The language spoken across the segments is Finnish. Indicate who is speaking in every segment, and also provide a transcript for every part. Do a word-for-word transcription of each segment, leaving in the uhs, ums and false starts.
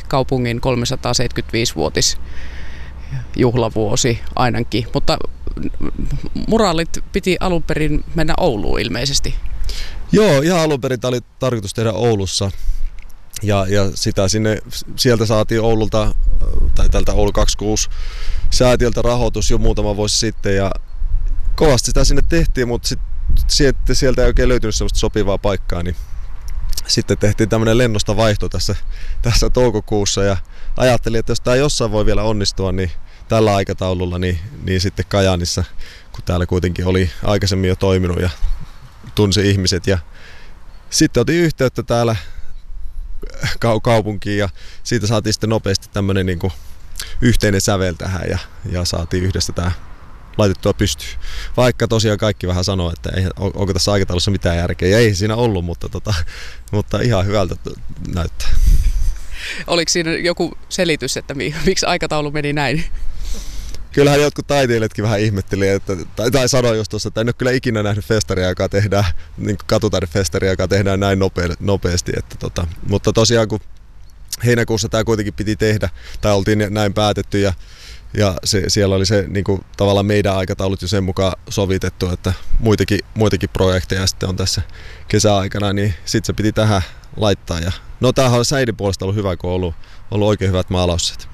Speaker 1: kaupungin kolmesataaseitsemänkymmentäviisivuotis juhlavuosi ainakin, mutta muraalit piti alun perin mennä Ouluun ilmeisesti.
Speaker 2: Joo, ihan alun perin tämä oli tarkoitus tehdä Oulussa ja, ja sitä sinne, sieltä saatiin Oululta tai tältä Oulu kaksikymmentäkuusi säätiöltä rahoitus jo muutama vuosi sitten ja kovasti sitä sinne tehtiin, mutta sitten sieltä ei oikein löytynyt sellaista sopivaa paikkaa, niin sitten tehtiin tämmöinen lennosta vaihto tässä, tässä toukokuussa ja ajattelin, että jos tämä jossain voi vielä onnistua, niin tällä aikataululla, niin, niin sitten Kajaanissa, kun täällä kuitenkin oli aikaisemmin jo toiminut ja tunsi ihmiset. Ja sitten otin yhteyttä täällä kaupunkiin ja siitä saatiin sitten nopeasti tämmöinen niin kuin yhteinen sävel tähän ja, ja saatiin yhdessä tämä laitettua pystyyn. Vaikka tosiaan kaikki vähän sanoo, että ei, onko tässä aikataulussa mitään järkeä. Ja ei siinä ollut, mutta, tota, mutta ihan hyvältä näyttää.
Speaker 1: Oliko siinä joku selitys, että miksi aikataulu meni näin?
Speaker 2: Kyllähän jotkut taiteilijatkin vähän ihmetteli, että, tai, tai sanoi just tuossa, että en ole kyllä ikinä nähnyt festaria, joka tehdään, niin katutaidefestaria, joka tehdään näin nope, nopeasti. Että tota, mutta tosiaan kun heinäkuussa tämä kuitenkin piti tehdä, tai oltiin näin päätetty, ja, ja se, siellä oli se niin kuin, tavallaan meidän aikataulut jo sen mukaan sovitettu, että muitakin, muitakin projekteja sitten on tässä kesäaikana, niin sitten se piti tähän laittaa. Ja, no tämähän on säidin puolesta ollut hyvä, kun on ollut, ollut oikein hyvät maalaukset.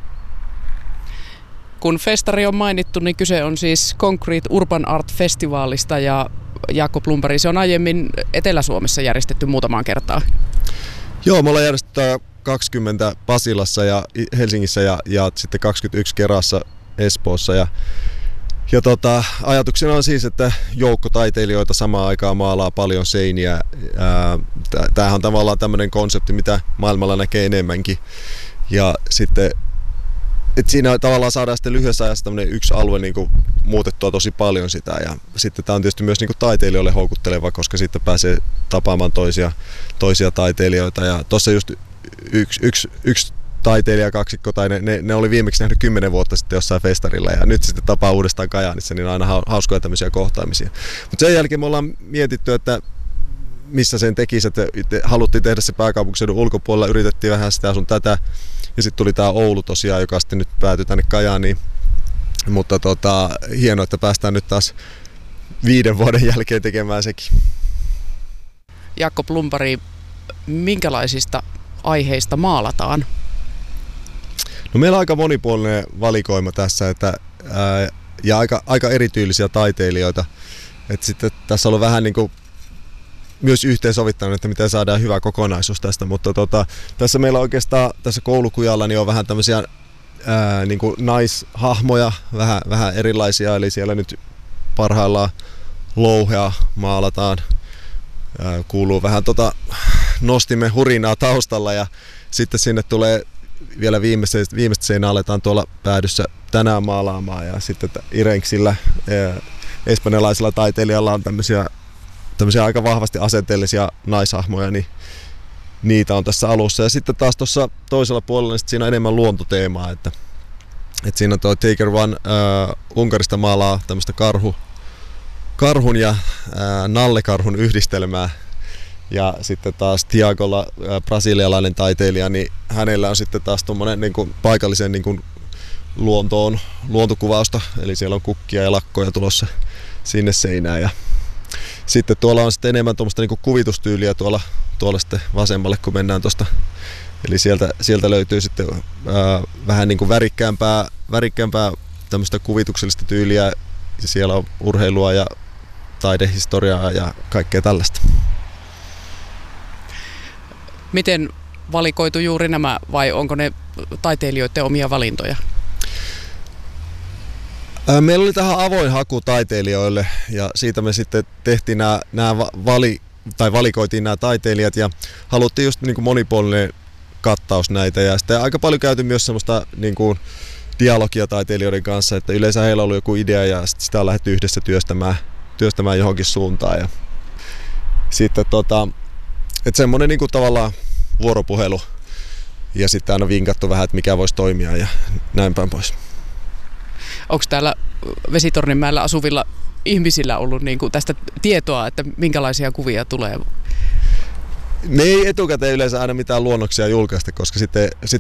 Speaker 1: Kun festari on mainittu, niin kyse on siis Concrete Urban Art Festivalista ja Jaakko Plumpari, se on aiemmin Etelä-Suomessa järjestetty muutamaan kertaan.
Speaker 2: Joo, me ollaan järjestetty kaksikymmentä Pasilassa ja Helsingissä ja, ja sitten kaksikymmentäyksi Kerassa Espoossa. Ja, ja tota, ajatuksena on siis, että joukko taiteilijoita samaan aikaan maalaa paljon seiniä. Tämähän on tavallaan tämmöinen konsepti, mitä maailmalla näkee enemmänkin. Ja sitten et siinä tavallaan saadaan sitten lyhyessä ajassa tämmöinen yksi alue niin kuin muutettua tosi paljon sitä ja sitten tämä on tietysti myös niin kuin taiteilijoille houkutteleva, koska sitten pääsee tapaamaan toisia, toisia taiteilijoita ja tuossa just yksi, yksi, yksi taiteilijakaksikko tai ne, ne, ne oli viimeksi nähnyt kymmenen vuotta sitten jossain festarilla ja nyt sitten tapaa uudestaan Kajaanissa, niin on aina hauskoja tämmöisiä kohtaamisia. Mutta sen jälkeen me ollaan mietitty, että missä sen tekisi, että haluttiin tehdä se pääkaupunkiseudun ulkopuolella, yritettiin vähän sitä sun tätä. Ja sitten tuli tämä Oulu tosiaan, joka sitten nyt päätyi tänne Kajaaniin. Mutta tota, hienoa, että päästään nyt taas viiden vuoden jälkeen tekemään sekin.
Speaker 1: Jaakko Plumpari, minkälaisista aiheista maalataan?
Speaker 2: No meillä on aika monipuolinen valikoima tässä että, ää, ja aika, aika erityylisiä taiteilijoita. Et sitten tässä on ollut vähän niin kuin myös yhteensovittanut, että miten saadaan hyvä kokonaisuus tästä, mutta tota, tässä meillä oikeastaan tässä koulukujalla niin on vähän tämmöisiä ää, niin kuin naishahmoja, vähän, vähän erilaisia, eli siellä nyt parhaillaan louhea maalataan, ää, kuuluu vähän tota, nostimme hurinaa taustalla ja sitten sinne tulee vielä viimeistä, viimeistä seinää aletaan tuolla päädyssä tänään maalaamaan ja sitten Irenksillä, ää, espanjalaisella taiteilijalla on tämmöisiä tämmöisiä aika vahvasti asenteellisia naishahmoja, niin niitä on tässä alussa. Ja sitten taas tuossa toisella puolella niin siinä on enemmän luontoteemaa, että, että siinä tuo Tiger One äh, Unkarista maalaa tämmöistä karhu, karhun ja äh, nallekarhun yhdistelmää. Ja sitten taas Tiagolla, äh, brasilialainen taiteilija, niin hänellä on sitten taas tuommoinen niin kuin paikallisen niin kuin luontoon, luontokuvausta, eli siellä on kukkia ja lakkoja tulossa sinne seinään. Ja sitten tuolla on sitten enemmän tuommoista niinku kuvitustyyliä tuolla, tuolla sitten vasemmalle, kun mennään tuosta. Eli sieltä, sieltä löytyy sitten ää, vähän niinku värikkäämpää, värikkäämpää tämmöistä kuvituksellista tyyliä. Ja siellä on urheilua ja taidehistoriaa ja kaikkea tällaista.
Speaker 1: Miten valikoitu juuri nämä vai onko ne taiteilijoiden omia valintoja?
Speaker 2: Meillä oli tähän avoin haku taiteilijoille ja siitä me sitten tehtiin nämä, nämä vali, tai valikoitiin nämä taiteilijat ja haluttiin just niin kuin monipuolinen kattaus näitä ja sitten aika paljon käyty myös semmoista niin kuin dialogia taiteilijoiden kanssa, että yleensä heillä on ollut joku idea ja sitten sitä on lähdetty yhdessä työstämään, työstämään johonkin suuntaan ja sitten tota, että semmoinen niin kuin tavallaan vuoropuhelu ja sitten aina vinkattu vähän, että mikä voisi toimia ja näin päin pois.
Speaker 1: Onko täällä Vesitorninmäellä asuvilla ihmisillä ollut niin kuin tästä tietoa, että minkälaisia kuvia tulee?
Speaker 2: Me ei etukäteen yleensä aina mitään luonnoksia julkaista, koska sitten, sitten